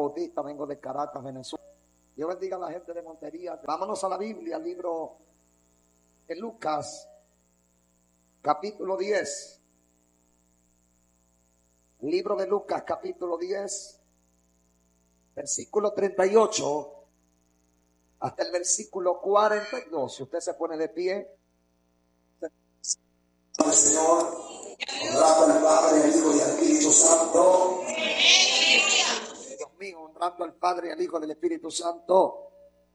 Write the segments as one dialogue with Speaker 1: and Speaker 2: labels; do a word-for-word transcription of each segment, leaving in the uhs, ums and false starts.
Speaker 1: Bautista, vengo de Caracas, Venezuela. Dios bendiga a la gente de Montería. Vámonos a la Biblia, libro de Lucas, capítulo diez. Libro de Lucas, capítulo diez, versículo treinta y ocho hasta el versículo cuarenta y dos. Si usted se pone de pie.
Speaker 2: Al Señor, honrando al Padre, al Hijo y al Espíritu Santo.
Speaker 1: Dios mío, honrando al Padre, al Hijo y al Espíritu Santo.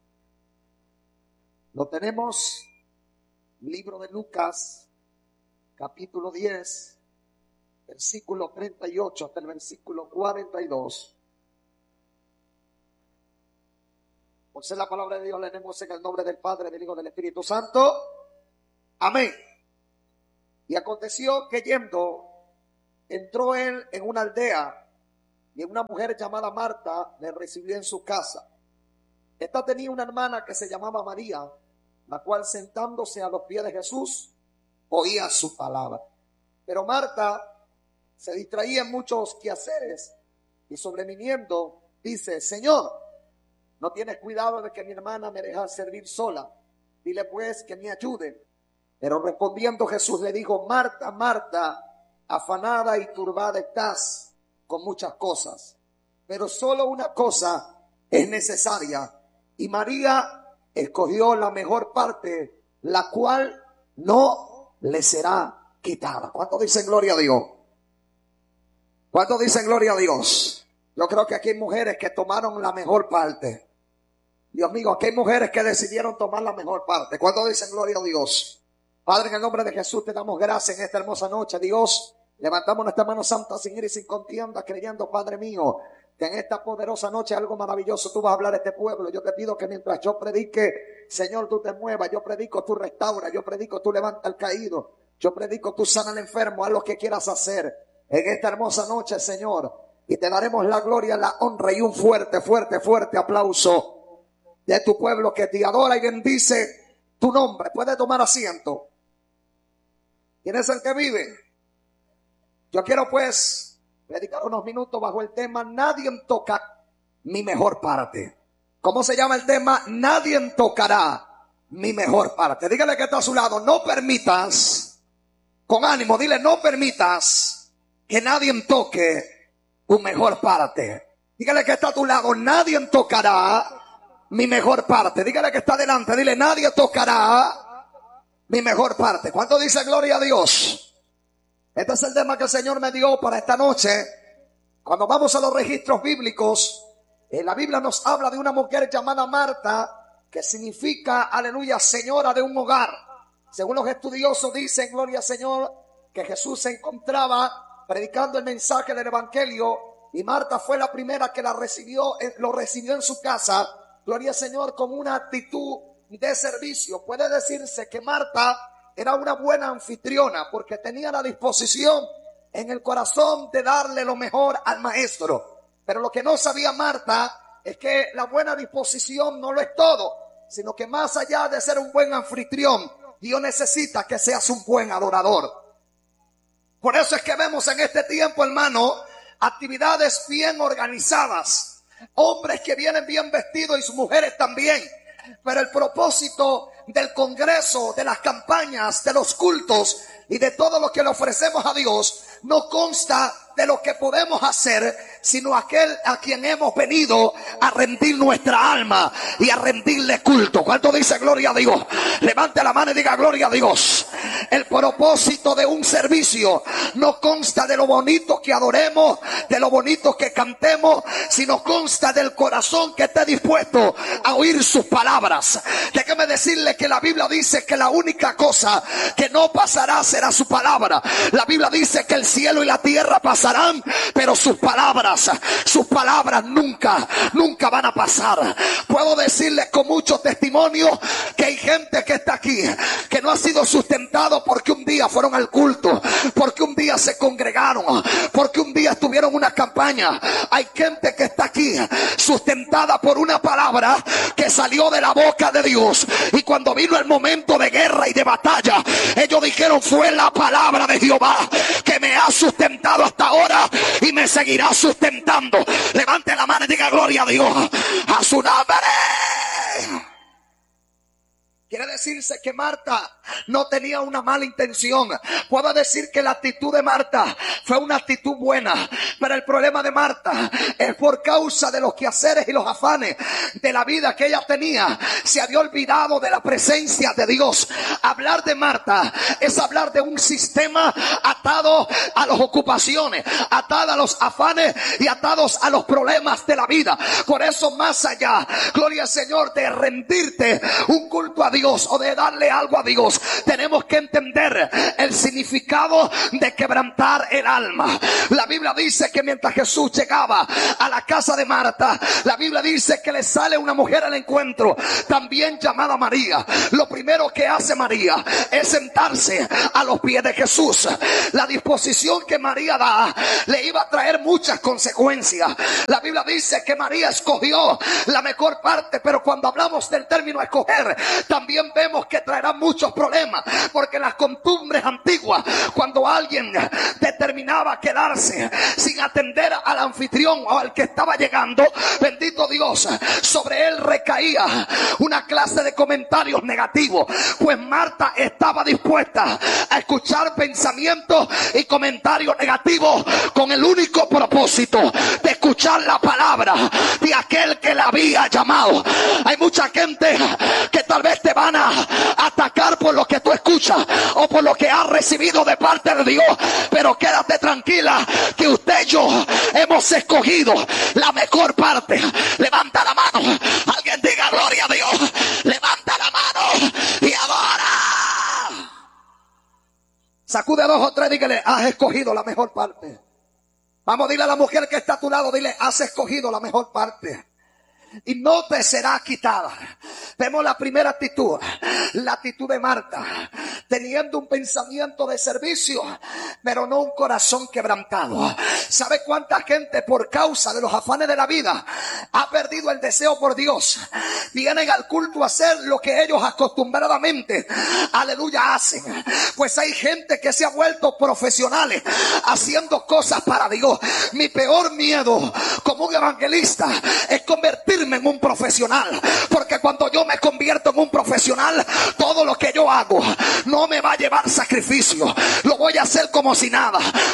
Speaker 1: Lo tenemos, libro de Lucas, capítulo diez, versículo treinta y ocho hasta el versículo cuarenta y dos. Por ser la palabra de Dios, leemos en el nombre del Padre, del Hijo y del Espíritu Santo. Amén. Y aconteció que yendo, entró él en una aldea, y una mujer llamada Marta le recibió en su casa. Esta tenía una hermana que se llamaba María, la cual sentándose a los pies de Jesús, oía su palabra. Pero Marta se distraía en muchos quehaceres, y sobreviniendo, dice: Señor, no tienes cuidado de que mi hermana me deja servir sola. Dile pues que me ayude. Pero respondiendo Jesús le dijo: Marta, Marta, afanada y turbada estás con muchas cosas, pero solo una cosa es necesaria, y María escogió la mejor parte, la cual no le será quitada. ¿Cuántos dicen gloria a Dios? ¿Cuántos dicen gloria a Dios? Yo creo que aquí hay mujeres que tomaron la mejor parte. Dios mío, aquí hay mujeres que decidieron tomar la mejor parte. ¿Cuántos dicen gloria a Dios? Padre, en el nombre de Jesús te damos gracias en esta hermosa noche. Dios, levantamos nuestra mano santa sin ir y sin contienda, creyendo, Padre mío, que en esta poderosa noche algo maravilloso tú vas a hablar a este pueblo. Yo te pido que mientras yo predique, Señor, tú te muevas. Yo predico, tú restaura. Yo predico, tú levanta al caído. Yo predico, tú sana al enfermo. Haz lo que quieras hacer en esta hermosa noche, Señor. Y te daremos la gloria, la honra y un fuerte, fuerte, fuerte aplauso de tu pueblo que te adora y bendice tu nombre. Puede tomar asiento. ¿Quién es el que vive? Yo quiero pues predicar unos minutos bajo el tema: nadie toca mi mejor parte. ¿Cómo se llama el tema? Nadie tocará mi mejor parte. Dígale que está a su lado: no permitas, con ánimo, dile, no permitas que nadie toque tu mejor parte. Dígale que está a tu lado: nadie tocará mi mejor parte. Dígale que está adelante, dile: nadie tocará mi mejor parte. ¿Cuánto dice gloria a Dios? Este es el tema que el Señor me dio para esta noche. Cuando vamos a los registros bíblicos, en la Biblia nos habla de una mujer llamada Marta, que significa, aleluya, señora de un hogar. Según los estudiosos dicen, gloria al Señor, que Jesús se encontraba predicando el mensaje del evangelio, y Marta fue la primera que la recibió, lo recibió en su casa, gloria al Señor, con una actitud de servicio. Puede decirse que Marta era una buena anfitriona, porque tenía la disposición en el corazón de darle lo mejor al maestro. Pero lo que no sabía Marta es que la buena disposición no lo es todo, sino que más allá de ser un buen anfitrión, Dios necesita que seas un buen adorador. Por eso es que vemos en este tiempo, hermano, actividades bien organizadas, hombres que vienen bien vestidos y sus mujeres también. Pero el propósito del congreso, de las campañas, de los cultos y de todo lo que le ofrecemos a Dios no consta de lo que podemos hacer, sino aquel a quien hemos venido a rendir nuestra alma y a rendirle culto. ¿Cuánto dice gloria a Dios? Levante la mano y diga gloria a Dios. El propósito de un servicio no consta de lo bonito que adoremos, de lo bonito que cantemos, sino consta del corazón que esté dispuesto a oír sus palabras. Déjeme decirle que la Biblia dice que la única cosa que no pasará será su palabra. La Biblia dice que el cielo y la tierra pasarán, pero sus palabras, sus palabras nunca, nunca van a pasar. Puedo decirles con mucho testimonio que hay gente que está aquí, que no ha sido sustentado porque un día fueron al culto, porque un día se congregaron, porque un día estuvieron en una campaña. Hay gente que está aquí sustentada por una palabra que salió de la boca de Dios, y cuando vino el momento de guerra y de batalla, ellos dijeron: fue la palabra de Jehová que me ha sustentado hasta ahora y me seguirá sustentando sustentando. Levante la mano y diga gloria a Dios. A su nombre. Quiere decirse que Marta no tenía una mala intención. Puedo decir que la actitud de Marta fue una actitud buena. Pero el problema de Marta es por causa de los quehaceres y los afanes de la vida que ella tenía. Se había olvidado de la presencia de Dios. Hablar de Marta es hablar de un sistema atado a las ocupaciones, atado a los afanes y atados a los problemas de la vida. Por eso, más allá, gloria al Señor, de rendirte un culto a Dios o de darle algo a Dios, tenemos que entender el significado de quebrantar el alma. La Biblia dice que mientras Jesús llegaba a la casa de Marta, la Biblia dice que le sale una mujer al encuentro, también llamada María. Lo primero que hace María es sentarse a los pies de Jesús. La disposición que María da le iba a traer muchas consecuencias. La Biblia dice que María escogió la mejor parte, pero cuando hablamos del término escoger, también vemos que traerá muchos problemas, porque las costumbres antiguas, cuando alguien determinaba quedarse sin atender al anfitrión o al que estaba llegando, bendito Dios, sobre él recaía una clase de comentarios negativos. Pues Marta estaba dispuesta a escuchar pensamientos y comentarios negativos con el único propósito de escuchar la palabra de aquel que la había llamado. Hay mucha gente que tal vez te van a atacar por lo que tú escuchas o por lo que has recibido de parte de Dios, pero quédate tranquila que usted y yo hemos escogido la mejor parte. Levanta la mano, alguien diga gloria a Dios. Levanta la mano y adora. Sacude a dos o tres, dígale, has escogido la mejor parte. Vamos, dile a la mujer que está a tu lado, dile, has escogido la mejor parte y no te será quitada. Vemos la primera actitud, la actitud de Marta, teniendo un pensamiento de servicio, pero no un corazón quebrantado. ¿Sabe cuánta gente por causa de los afanes de la vida ha perdido el deseo por Dios? Vienen al culto a hacer lo que ellos acostumbradamente, aleluya, hacen. Pues hay gente que se ha vuelto profesionales haciendo cosas para Dios. Mi peor miedo como un evangelista es convertirme en un profesional, porque cuando yo me convierto en un profesional, todo lo que yo hago no me va a llevar sacrificio, lo voy a hacer como si nada.